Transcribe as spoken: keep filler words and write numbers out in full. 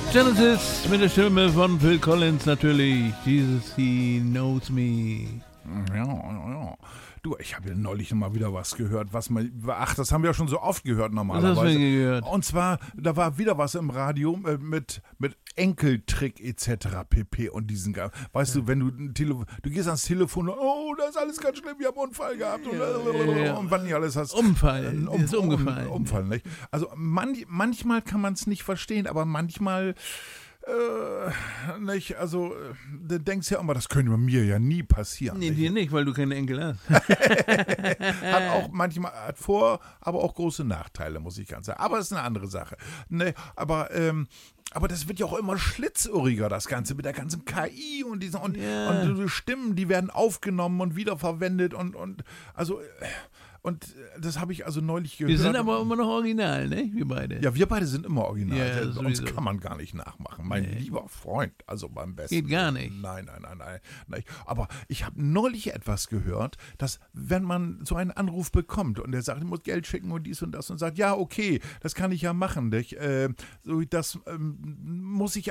Genesis mit der Stimme von Phil Collins natürlich. Jesus, he knows me. Ja, ja, ja. Du, ich habe ja neulich noch mal wieder was gehört, was man, ach, das haben wir ja schon so oft gehört normalerweise. Was hast du gehört? Und zwar, da war wieder was im Radio äh, mit, mit Enkeltrick et cetera pp. Und diesen, weißt ja. du, wenn du ein Tele- du gehst ans Telefon und, oh, das ist alles ganz schlimm, wir haben einen Unfall gehabt und, ja, ja, ja. und was nicht alles hast. Unfall, ein um, ist umgefallen. Um, Unfall, nicht? Also man, manchmal kann man es nicht verstehen, aber manchmal Äh, nicht, also, du denkst ja immer, das könnte mir ja nie passieren. Nee, nicht? dir nicht, weil du keine Enkel hast. Hat auch manchmal, hat Vor-, aber auch große Nachteile, muss ich ganz sagen. Aber ist eine andere Sache. Ne, aber, ähm, aber das wird ja auch immer schlitzohriger, das Ganze, mit der ganzen K I und diesen, und, Ja. und die Stimmen, die werden aufgenommen und wiederverwendet und, und, also, und das habe ich also neulich gehört. Wir sind aber immer noch original, ne? Wir beide. Ja, wir beide sind immer original. Ja, Uns sowieso. kann man gar nicht nachmachen. Mein Nee. lieber Freund, also beim besten. Geht gar nicht. Nein, nein, nein, nein. nein. Aber ich habe neulich etwas gehört, dass wenn man so einen Anruf bekommt und der sagt, ich muss Geld schicken und dies und das und sagt, ja, okay, das kann ich ja machen. Nicht? Äh, so, das ähm, muss ich